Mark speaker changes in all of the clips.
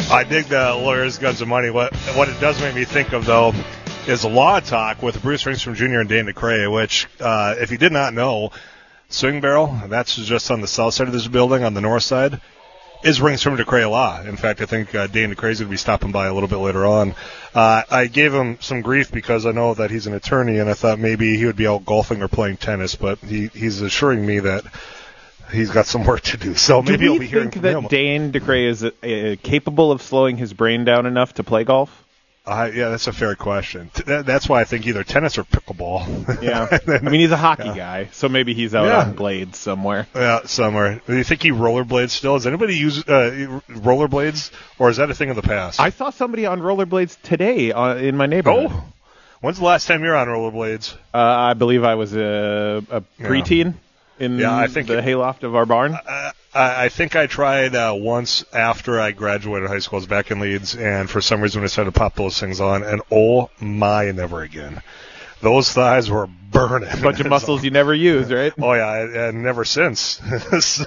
Speaker 1: I dig the Lawyers, Guns, and Money. What it does make me think of, though, is a law talk with Bruce Ringstrom Jr. and Dane DeCray, which, if you did not know, Swing Barrel, that's just on the south side of this building, on the north side, is Ringstrom DeCray Law. In fact, I think Dane DeCray is going to be stopping by a little bit later on. I gave him some grief because I know that he's an attorney, and I thought maybe he would be out golfing or playing tennis, but he's assuring me that he's got some work to do. So maybe he'll be hearing from him.
Speaker 2: Do you think that Dane DeCray is capable of slowing his brain down enough to play golf?
Speaker 1: Yeah, that's a fair question. That's why I think either tennis or pickleball.
Speaker 2: Yeah. I mean, he's a hockey guy, so maybe he's out on blades somewhere.
Speaker 1: Yeah, somewhere. Do you think he rollerblades still? Does anybody use rollerblades, or is that a thing of the past?
Speaker 2: I saw somebody on rollerblades today in my neighborhood.
Speaker 1: Oh? When's the last time you were on rollerblades?
Speaker 2: I believe I was a preteen in the hayloft of our barn.
Speaker 1: I think I tried once after I graduated high school. I was back in Leeds, and for some reason I decided to pop those things on, and oh my, never again. Those thighs were burning.
Speaker 2: A bunch of muscles you never used, right?
Speaker 1: Oh, yeah, and never since. So,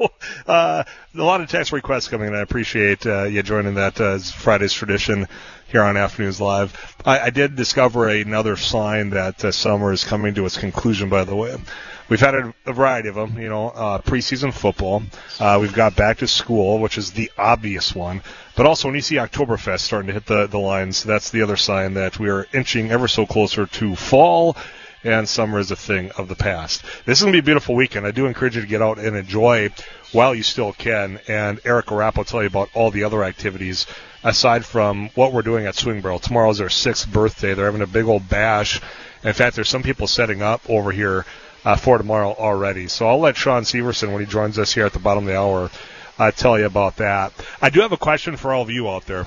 Speaker 1: a lot of text requests coming in. I appreciate you joining that as Friday's tradition here on Afternoons Live. I did discover another sign that summer is coming to its conclusion, by the way. We've had a variety of them, preseason football. We've got back to school, which is the obvious one. But also when you see Oktoberfest starting to hit the lines, that's the other sign that we are inching ever so closer to fall, and summer is a thing of the past. This is going to be a beautiful weekend. I do encourage you to get out and enjoy while you still can. And Eric Arapp will tell you about all the other activities aside from what we're doing at Swing Barrel. Tomorrow is their 6th birthday. They're having a big old bash. In fact, there's some people setting up over here for tomorrow already. So I'll let Sean Severson, when he joins us here at the bottom of the hour, tell you about that. I do have a question for all of you out there.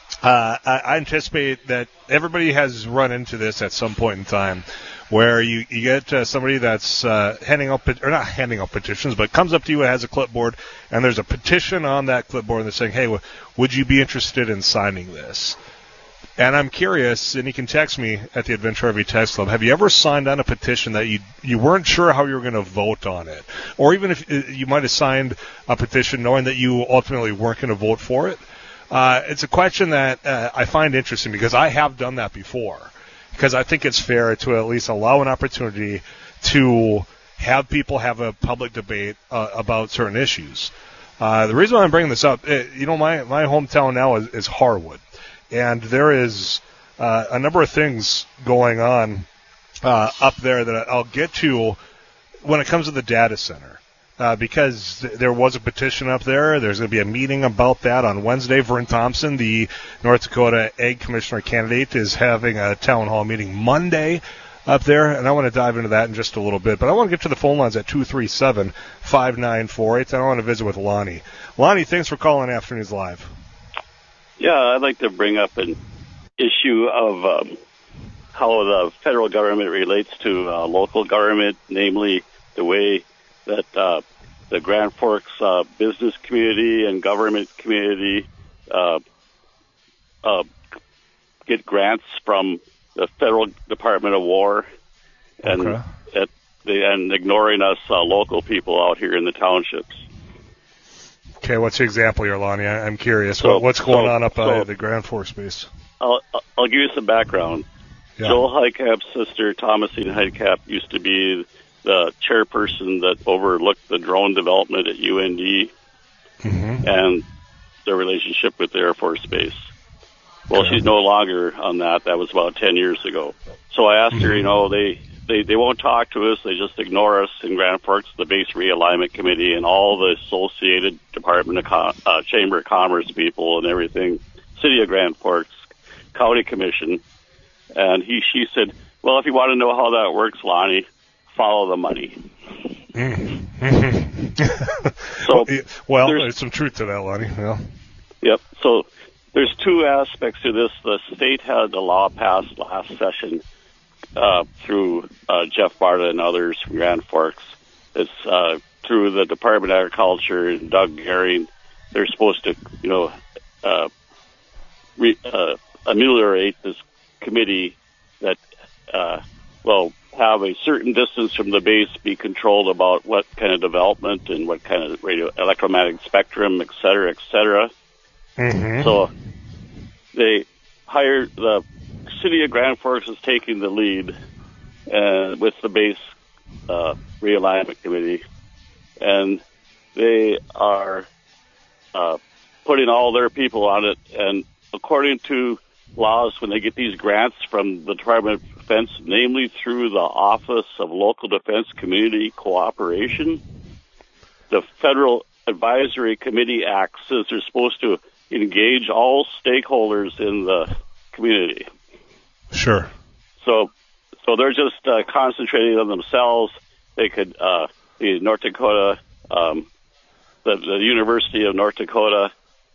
Speaker 1: I anticipate that everybody has run into this at some point in time where you get somebody that's not handing out petitions, but comes up to you and has a clipboard, and there's a petition on that clipboard, and they're saying, hey, would you be interested in signing this? And I'm curious, and you can text me at the Adventure RV Text Club, have you ever signed on a petition that you weren't sure how you were going to vote on it? Or even if you might have signed a petition knowing that you ultimately weren't going to vote for it? It's a question that I find interesting because I have done that before. Because I think it's fair to at least allow an opportunity to have people have a public debate about certain issues. The reason why I'm bringing this up, my hometown now is Harwood. And there is a number of things going on up there that I'll get to when it comes to the data center. Because there was a petition up there. There's going to be a meeting about that on Wednesday. Vern Thompson, the North Dakota Ag Commissioner candidate, is having a town hall meeting Monday up there. And I want to dive into that in just a little bit. But I want to get to the phone lines at 237-5948. And I want to visit with Lonnie. Lonnie, thanks for calling Afternoons Live.
Speaker 3: Yeah, I'd like to bring up an issue of how the federal government relates to local government, namely the way that the Grand Forks business community and government community get grants from the Federal Department of War, and and ignoring us local people out here in the townships.
Speaker 1: Okay, what's the example here, Lonnie? I'm curious. What's going on up at the Grand Forks base?
Speaker 3: I'll give you some background. Yeah. Joel Heitkamp's sister, Thomasine Heitkamp, used to be the chairperson that overlooked the drone development at UND and the relationship with the Air Force Base. Well, she's no longer on that. That was about 10 years ago. So I asked her, they won't talk to us. They just ignore us in Grand Forks, the Base Realignment Committee, and all the associated Department of Chamber of Commerce people and everything, City of Grand Forks, County Commission. And she said, well, if you want to know how that works, Lonnie, follow the money.
Speaker 1: So there's some truth to that, Lonnie. Yeah.
Speaker 3: Yep. So there's two aspects to this. The state had a law passed last session through Jeff Barta and others from Grand Forks. It's through the Department of Agriculture and Doug Gehring. They're supposed to, ameliorate this committee that have a certain distance from the base, be controlled about what kind of development and what kind of electromagnetic spectrum, et cetera,
Speaker 1: Mm-hmm.
Speaker 3: So they hired, the city of Grand Forks is taking the lead with the base realignment committee, and they are putting all their people on it. And according to laws, when they get these grants from the Department of Defense, namely through the Office of Local Defense Community Cooperation, the Federal Advisory Committee Act says they're supposed to engage all stakeholders in the community.
Speaker 1: Sure.
Speaker 3: So they're just concentrating on themselves. They could, the North Dakota, the University of North Dakota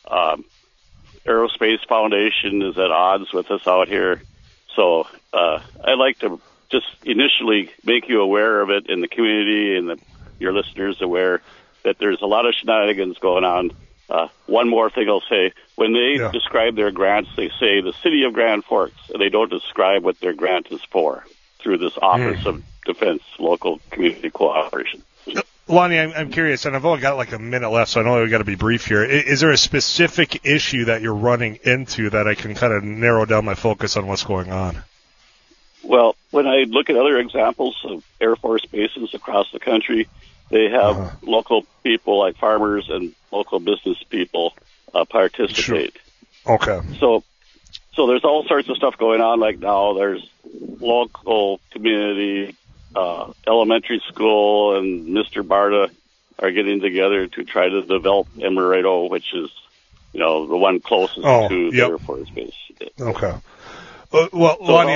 Speaker 3: Aerospace Foundation is at odds with us out here. So I'd like to just initially make you aware of it in the community and your listeners aware that there's a lot of shenanigans going on. One more thing I'll say. When they describe their grants, they say the city of Grand Forks, and they don't describe what their grant is for through this Office of Defense Local Community Cooperation.
Speaker 1: Lonnie, I'm curious, and I've only got like a minute left, so I know we've got to be brief here. Is there a specific issue that you're running into that I can kind of narrow down my focus on what's going on?
Speaker 3: Well, when I look at other examples of Air Force bases across the country, they have local people like farmers and local business people participate.
Speaker 1: Sure. Okay.
Speaker 3: So there's all sorts of stuff going on. Like now, there's local community, elementary school, and Mr. Barta are getting together to try to develop Emerito, which is, the one closest to the Air Force base.
Speaker 1: Okay. Well, Lonnie,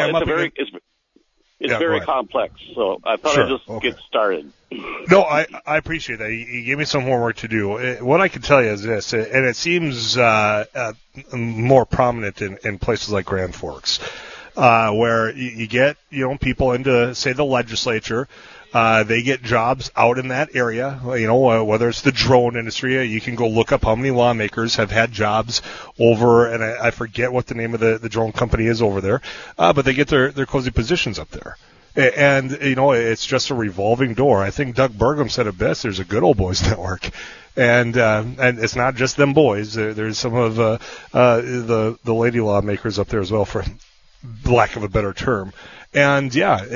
Speaker 3: it's very complex, so I thought I'd just get started.
Speaker 1: No, I appreciate that. You gave me some homework to do. What I can tell you is this, and it seems more prominent in places like Grand Forks, where you get people into, say, the legislature. They get jobs out in that area, whether it's the drone industry. You can go look up how many lawmakers have had jobs over, and I forget what the name of the drone company is over there, but they get their cozy positions up there. And, it's just a revolving door. I think Doug Burgum said it best, there's a good old boys network. And it's not just them boys. There's some of the lady lawmakers up there as well, for lack of a better term. And,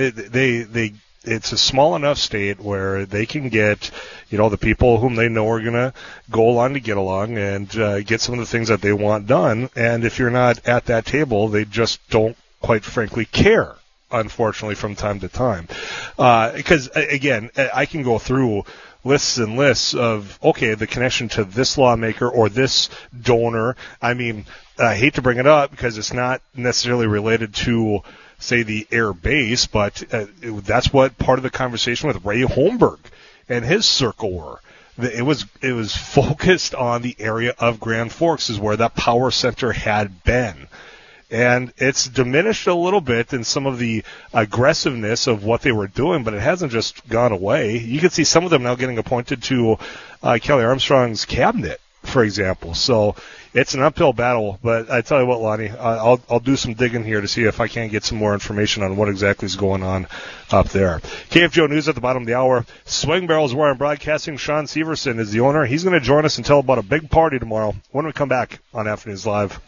Speaker 1: it's a small enough state where they can get, the people whom they know are going to go along to get along and get some of the things that they want done. And if you're not at that table, they just don't, quite frankly, care, unfortunately, from time to time. Because, again, I can go through lists and lists of, the connection to this lawmaker or this donor. I mean, I hate to bring it up because it's not necessarily related to, say, the air base, but that's what part of the conversation with Ray Holmberg and his circle were. It was focused on the area of Grand Forks, is where that power center had been. And it's diminished a little bit in some of the aggressiveness of what they were doing, but it hasn't just gone away. You can see some of them now getting appointed to Kelly Armstrong's cabinet, for example. So it's an uphill battle, but I tell you what, Lonnie, I'll do some digging here to see if I can get some more information on what exactly is going on up there. KFGO News at the bottom of the hour. Swing Barrels Wire and Broadcasting. Sean Severson is the owner. He's going to join us and tell about a big party tomorrow when we come back on Afternoons Live.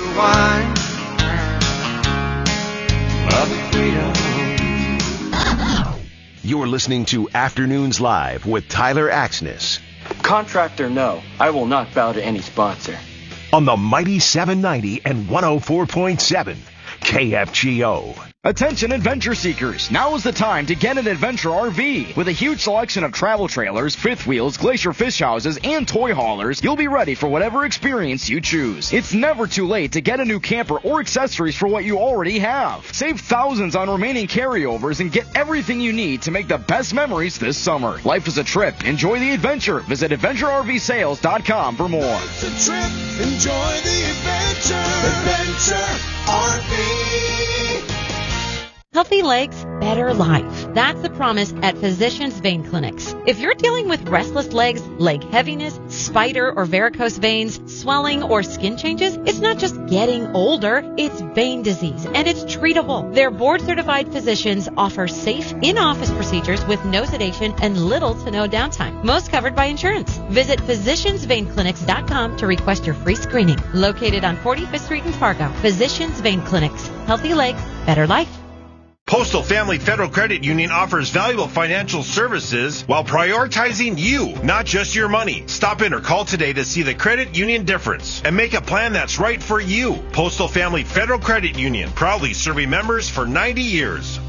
Speaker 4: You're listening to Afternoons Live with Tyler Axness.
Speaker 5: Contractor, no. I will not bow to any sponsor.
Speaker 4: On the mighty 790 and 104.7 KFGO.
Speaker 6: Attention adventure seekers, now is the time to get an adventure RV. With a huge selection of travel trailers, fifth wheels, glacier fish houses, and toy haulers, you'll be ready for whatever experience you choose. It's never too late to get a new camper or accessories for what you already have. Save thousands on remaining carryovers and get everything you need to make the best memories this summer. Life is a trip. Enjoy the adventure. Visit AdventureRVSales.com for more.
Speaker 7: It's a trip. Enjoy the adventure. Adventure RV.
Speaker 8: Healthy legs, better life. That's the promise at Physicians Vein Clinics. If you're dealing with restless legs, leg heaviness, spider or varicose veins, swelling, or skin changes, it's not just getting older, it's vein disease, and it's treatable. Their board-certified physicians offer safe in-office procedures with no sedation and little to no downtime. Most covered by insurance. Visit physiciansveinclinics.com to request your free screening. Located on 45th Street in Fargo. Physicians Vein Clinics. Healthy legs, better life.
Speaker 9: Postal Family Federal Credit Union offers valuable financial services while prioritizing you, not just your money. Stop in or call today to see the credit union difference and make a plan that's right for you. Postal Family Federal Credit Union, proudly serving members for 90 years.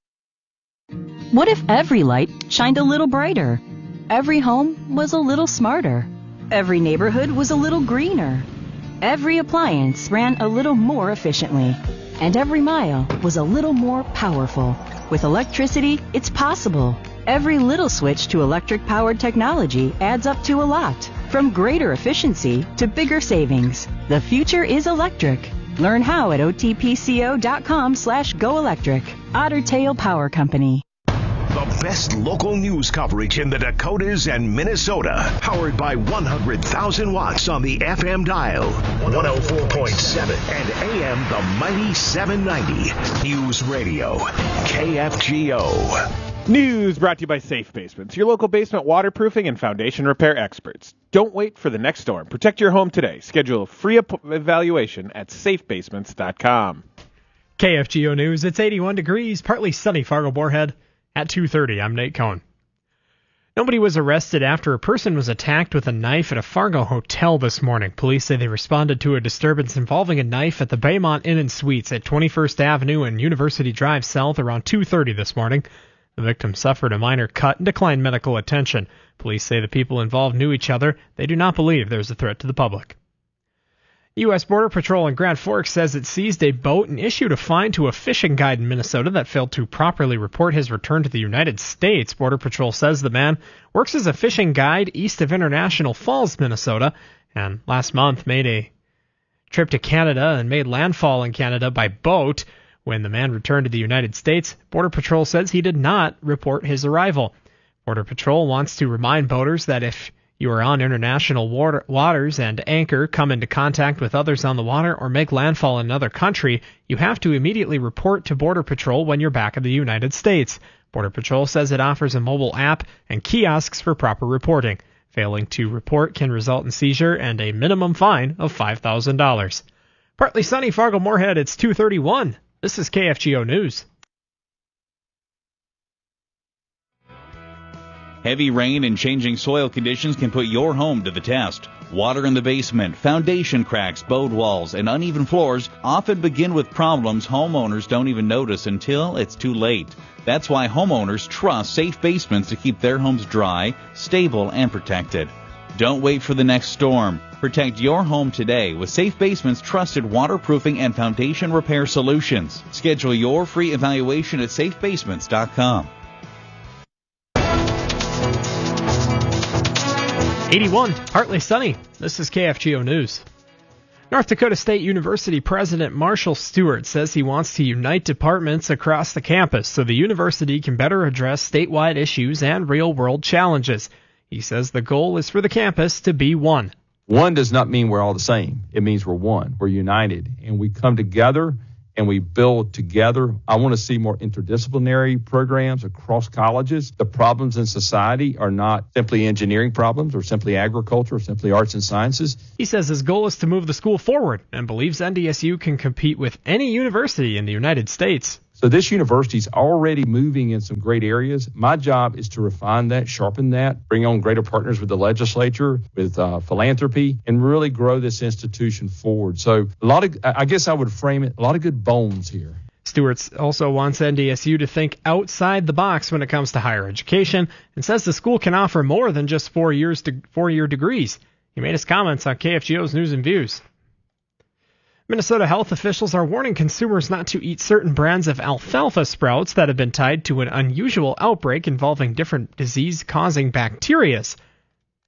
Speaker 10: What if every light shined a little brighter? Every home was a little smarter. Every neighborhood was a little greener. Every appliance ran a little more efficiently. And every mile was a little more powerful. With electricity, it's possible. Every little switch to electric-powered technology adds up to a lot. From greater efficiency to bigger savings. The future is electric. Learn how at otpco.com/goelectric. Otter Tail Power Company.
Speaker 4: The best local news coverage in the Dakotas and Minnesota. Powered by 100,000 watts on the FM dial. 104.7 and AM the mighty 790. News Radio. KFGO.
Speaker 2: News brought to you by Safe Basements, your local basement waterproofing and foundation repair experts. Don't wait for the next storm. Protect your home today. Schedule a free evaluation at safebasements.com.
Speaker 11: KFGO News. It's 81 degrees, partly sunny Fargo-Moorhead. At 2:30, I'm Nate Cohn. Nobody was arrested after a person was attacked with a knife at a Fargo hotel this morning. Police say they responded to a disturbance involving a knife at the Baymont Inn and Suites at 21st Avenue and University Drive South around 2:30 this morning. The victim suffered a minor cut and declined medical attention. Police say the people involved knew each other. They do not believe there is a threat to the public. U.S. Border Patrol in Grand Forks says it seized a boat and issued a fine to a fishing guide in Minnesota that failed to properly report his return to the United States. Border Patrol says the man works as a fishing guide east of International Falls, Minnesota, and last month made a trip to Canada and made landfall in Canada by boat. When the man returned to the United States, Border Patrol says he did not report his arrival. Border Patrol wants to remind boaters that if you are on international waters and anchor, come into contact with others on the water, or make landfall in another country, you have to immediately report to Border Patrol when you're back in the United States. Border Patrol says it offers a mobile app and kiosks for proper reporting. Failing to report can result in seizure and a minimum fine of $5,000. Partly sunny Fargo-Moorhead, it's 2:31. This is KFGO News.
Speaker 12: Heavy rain and changing soil conditions can put your home to the test. Water in the basement, foundation cracks, bowed walls, and uneven floors often begin with problems homeowners don't even notice until it's too late. That's why homeowners trust Safe Basements to keep their homes dry, stable, and protected. Don't wait for the next storm. Protect your home today with Safe Basements' trusted waterproofing and foundation repair solutions. Schedule your free evaluation at safebasements.com.
Speaker 11: 81, partly sunny. This is KFGO News. North Dakota State University President Marshall Stewart says he wants to unite departments across the campus so the university can better address statewide issues and real-world challenges. He says the goal is for the campus to be one.
Speaker 13: One does not mean we're all the same. It means we're one. We're united, and we come together and we build together. I want to see more interdisciplinary programs across colleges. The problems in society are not simply engineering problems or simply agriculture or simply arts and sciences.
Speaker 11: He says his goal is to move the school forward and believes NDSU can compete with any university in the United States.
Speaker 13: So this university is already moving in some great areas. My job is to refine that, sharpen that, bring on greater partners with the legislature, with philanthropy, and really grow this institution forward. So I guess I would frame it, a lot of good bones here.
Speaker 11: Stewart also wants NDSU to think outside the box when it comes to higher education and says the school can offer more than just 4-year degrees. He made his comments on KFGO's News and Views. Minnesota health officials are warning consumers not to eat certain brands of alfalfa sprouts that have been tied to an unusual outbreak involving different disease-causing bacteria.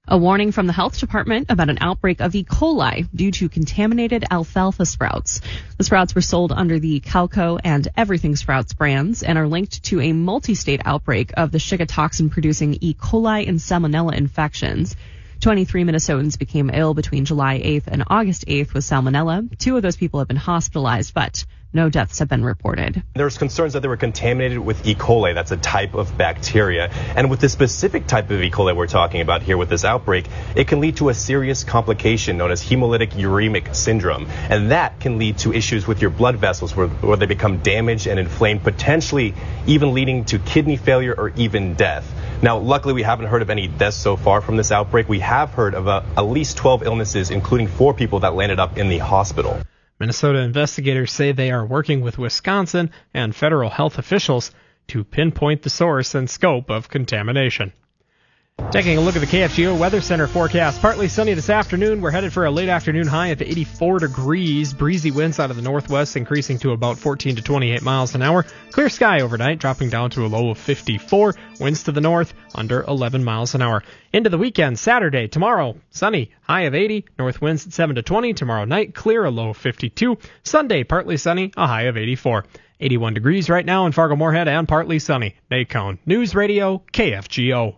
Speaker 14: A warning from the health department about an outbreak of E. coli due to contaminated alfalfa sprouts. The sprouts were sold under the Calco and Everything Sprouts brands and are linked to a multi-state outbreak of the Shiga toxin producing E. coli and Salmonella infections. 23 Minnesotans became ill between July 8th and August 8th with Salmonella. 2 of those people have been hospitalized, but no deaths have been reported.
Speaker 15: There's concerns that they were contaminated with E. coli. That's a type of bacteria. And with the specific type of E. coli we're talking about here with this outbreak, it can lead to a serious complication known as hemolytic uremic syndrome. And that can lead to issues with your blood vessels where they become damaged and inflamed, potentially even leading to kidney failure or even death. Now, luckily, we haven't heard of any deaths so far from this outbreak. We have heard of at least 12 illnesses, including 4 people that landed up in the hospital.
Speaker 11: Minnesota investigators say they are working with Wisconsin and federal health officials to pinpoint the source and scope of contamination. Taking a look at the KFGO Weather Center forecast. Partly sunny this afternoon. We're headed for a late afternoon high of 84 degrees. Breezy winds out of the northwest increasing to about 14 to 28 miles an hour. Clear sky overnight, dropping down to a low of 54. Winds to the north under 11 miles an hour. Into the weekend, Saturday, tomorrow, sunny, high of 80. North winds at 7 to 20. Tomorrow night, clear, a low of 52. Sunday, partly sunny, a high of 84. 81 degrees right now in Fargo-Moorhead and partly sunny. Nate Cohn, News Radio, KFGO.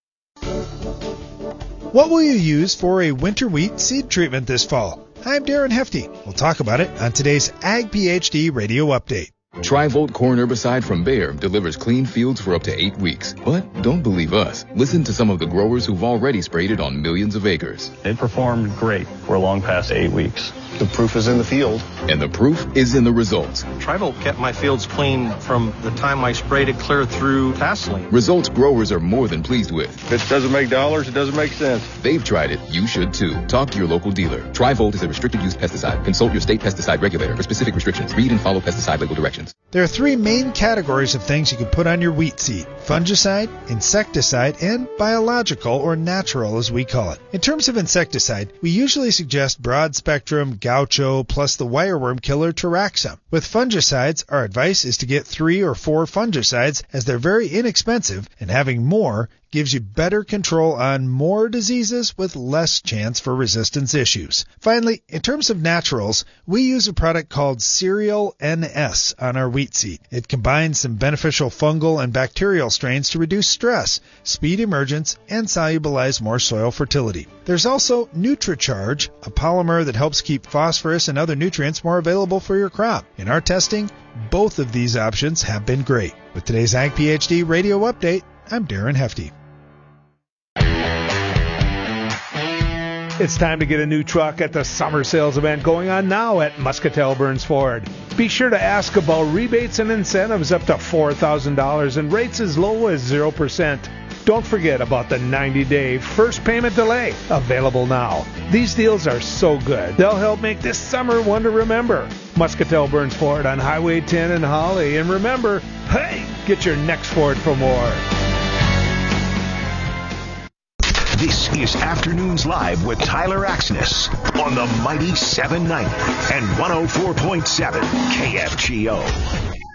Speaker 16: What will you use for a winter wheat seed treatment this fall? I'm Darren Hefty. We'll talk about it on today's Ag PhD Radio Update.
Speaker 17: Tri-Volt corn herbicide from Bayer delivers clean fields for up to 8 weeks. But don't believe us. Listen to some of the growers who've already sprayed it on millions of acres.
Speaker 18: It performed great for long past 8 weeks. The proof is in the field.
Speaker 17: And the proof is in the results.
Speaker 18: Tri-Volt kept my fields clean from the time I sprayed it clear through Vaseline.
Speaker 17: Results growers are more than pleased with.
Speaker 18: If it doesn't make dollars, it doesn't make sense.
Speaker 17: They've tried it. You should too. Talk to your local dealer. Tri-Volt is a restricted use pesticide. Consult your state pesticide regulator for specific restrictions. Read and follow pesticide label directions.
Speaker 16: There are 3 main categories of things you can put on your wheat seed: fungicide, insecticide, and biological or natural as we call it. In terms of insecticide, we usually suggest broad spectrum Gaucho plus the wireworm killer Taraxa. With fungicides, our advice is to get 3 or 4 fungicides as they're very inexpensive, and having more gives you better control on more diseases with less chance for resistance issues. Finally, in terms of naturals, we use a product called Cereal NS on our wheat seed. It combines some beneficial fungal and bacterial strains to reduce stress, speed emergence, and solubilize more soil fertility. There's also NutriCharge, a polymer that helps keep phosphorus and other nutrients more available for your crop. In our testing, both of these options have been great. With today's Ag PhD Radio Update, I'm Darren Hefty.
Speaker 19: It's time to get a new truck at the summer sales event going on now at Muscatel Burns Ford. Be sure to ask about rebates and incentives up to $4,000 and rates as low as 0%. Don't forget about the 90-day first payment delay, available now. These deals are so good, they'll help make this summer one to remember. Muscatel Burns Ford on Highway 10 in Holly. And remember, hey, get your next Ford for more.
Speaker 4: This is Afternoons Live with Tyler Axness on the mighty 790 and 104.7 KFGO.